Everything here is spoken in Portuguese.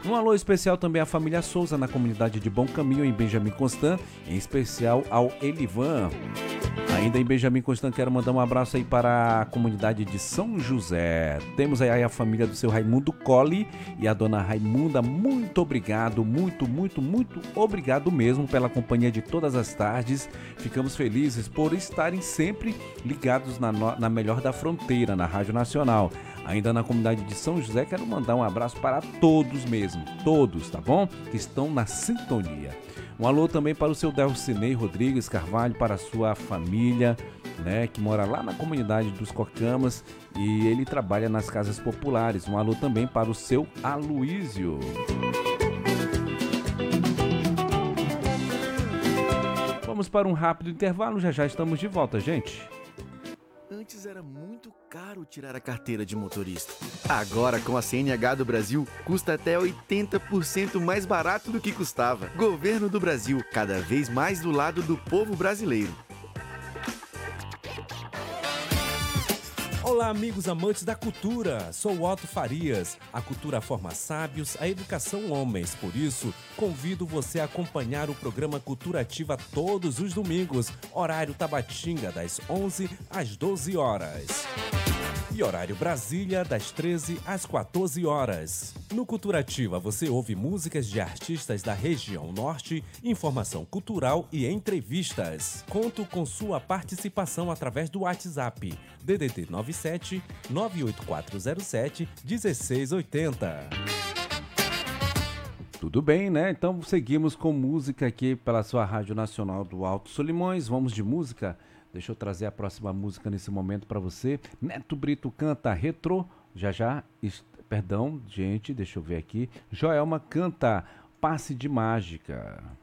Um alô especial também à família Souza, na comunidade de Bom Caminho, em Benjamin Constant, em especial ao Elivan. Ainda em Benjamin Constant, quero mandar um abraço aí para a comunidade de São José. Temos aí a família do seu Raimundo Colli e a dona Raimunda. Muito obrigado, muito obrigado mesmo pela companhia de todas as tardes. Ficamos felizes por estarem sempre ligados na melhor da fronteira, na Rádio Nacional. Ainda na comunidade de São José, quero mandar um abraço para todos mesmo, todos, tá bom? Que estão na sintonia. Um alô também para o seu Delcinei Rodrigues Carvalho, para a sua família, né, que mora lá na comunidade dos Cocamas e ele trabalha nas casas populares. Um alô também para o seu Aloísio. Vamos para um rápido intervalo, já estamos de volta, gente. Antes era muito caro tirar a carteira de motorista. Agora, com a CNH do Brasil, custa até 80% mais barato do que custava. Governo do Brasil, cada vez mais do lado do povo brasileiro. Olá, amigos amantes da cultura. Sou Otto Farias. A cultura forma sábios, a educação homens. Por isso, convido você a acompanhar o programa Cultura Ativa todos os domingos, horário Tabatinga, das 11 às 12 horas. E horário Brasília, das 13 às 14 horas. No Cultura Ativa você ouve músicas de artistas da região norte, informação cultural e entrevistas. Conto com sua participação através do WhatsApp DDD 97 98407 1680. Tudo bem, né? Então seguimos com música aqui pela sua Rádio Nacional do Alto Solimões. Vamos de música? Deixa eu trazer a próxima música nesse momento para você. Neto Brito canta Retrô. Perdão, gente, deixa eu ver aqui. Joelma canta Passe de Mágica.